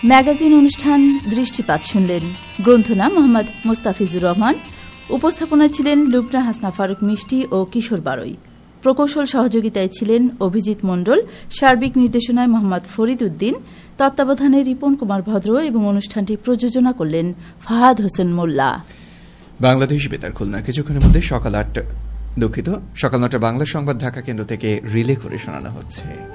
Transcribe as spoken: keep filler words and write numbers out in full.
Magazine অনুষ্ঠান দৃষ্টিপাত শুনলেন। গ্রন্থনা মোহাম্মদ মোস্তাফিজুর রহমান, উপস্থাপনায় ছিলেন লুবনা হাসনা ফারুক মিষ্টি ও কিশোর বারৈ। প্রকৌশল সহযোগিতায় ছিলেন অভিজিৎ মণ্ডল, সার্বিক নির্দেশনায় মোহাম্মদ ফরিদ উদ্দিন, তত্ত্বাবধানে রিপন কুমার ভদ্র এবং অনুষ্ঠানটি প্রযোজনা করলেন ফাহাদ হোসেন মোল্লা। বাংলাদেশ বেতার খুলনা কিছুক্ষণের মধ্যে সকাল আটটা দুঃখিত সকাল নটা বাংলা সংবাদ ঢাকা কেন্দ্র থেকে রিলে করে শোনানো হচ্ছে।